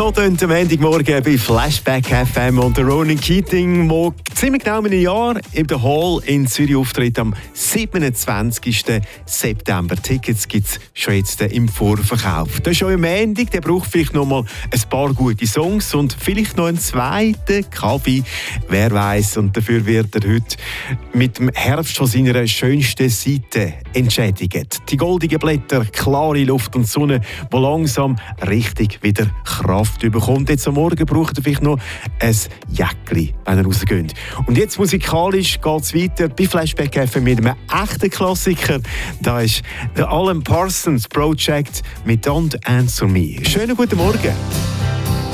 So tönt am Montagmorgen bei Flashback FM und der Ronan Keating, der ziemlich genau in einem Jahr in der Hall in Zürich auftritt am 27. September. Tickets gibt es schon jetzt im Vorverkauf. Das ist schon am Montag, der braucht vielleicht noch mal ein paar gute Songs und vielleicht noch einen zweiten Kaffee. Wer weiß, und dafür wird er heute mit dem Herbst von seiner schönsten Seite entschädigt. Die goldigen Blätter, klare Luft und Sonne, die langsam richtig wieder Kraft bekommt. Jetzt am Morgen braucht er vielleicht noch ein Jäckli, wenn er rausgeht. Und jetzt musikalisch geht es weiter bei Flashback FM mit einem echten Klassiker. Da ist der Alan Parsons Project mit Don't Answer Me. Schönen guten Morgen.